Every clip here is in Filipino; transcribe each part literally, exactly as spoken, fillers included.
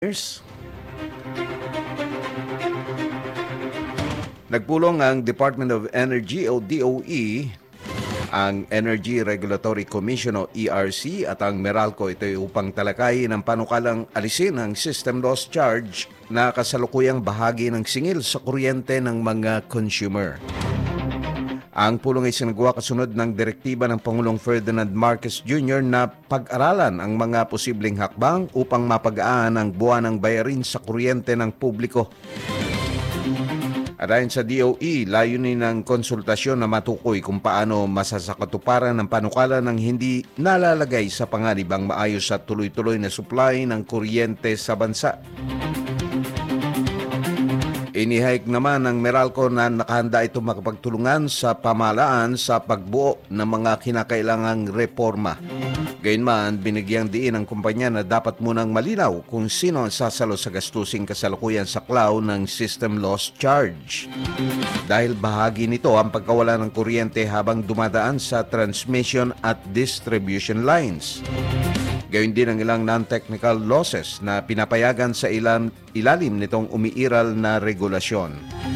Years. Nagpulong ang Department of Energy o D O E, ang Energy Regulatory Commission o E R C at ang Meralco ito upang talakayin ang panukalang alisin ang system loss charge na kasalukuyang bahagi ng singil sa kuryente ng mga consumer. Ang pulong ay sinagawa kasunod ng direktiba ng Pangulong Ferdinand Marcos Junior na pag-aralan ang mga posibleng hakbang upang mapagaan ang buwanang bayarin sa kuryente ng publiko. Ayon sa D O E, layunin ng konsultasyon na matukoy kung paano masasakatuparan ng panukala ng hindi nalalagay sa panganib ang maayos at tuloy-tuloy na supply ng kuryente sa bansa. Inihayag naman ng Meralco na nakahanda ito makapagtulungan sa pamahalaan sa pagbuo ng mga kinakailangang reforma. Gayunman, binigyang diin ang kumpanya na dapat munang malinaw kung sino ang sasalo sa gastusing kasalukuyan sa klaw ng system loss charge. Dahil bahagi nito ang pagkawala ng kuryente habang dumadaan sa transmission at distribution lines. Gayun din ang ilang non-technical losses na pinapayagan sa ilan, ilalim nitong umiiral na regulasyon.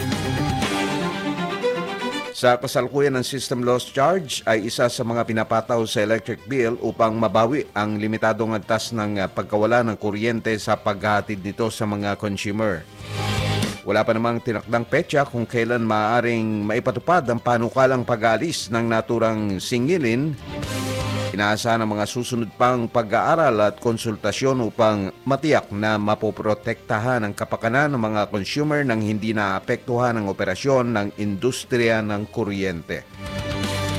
Sa kasalukuyan ng system loss charge ay isa sa mga pinapataw sa electric bill upang mabawi ang limitadong antas ng pagkawala ng kuryente sa paghahatid nito sa mga consumer. Wala pa namang tinakdang petsa kung kailan maaaring maipatupad ang panukalang pag-aalis ng naturang singilin. Inaasahan ang mga susunod pang pag-aaral at konsultasyon upang matiyak na mapoprotektahan ang kapakanan ng mga consumer nang hindi naapektuhan ang operasyon ng industriya ng kuryente.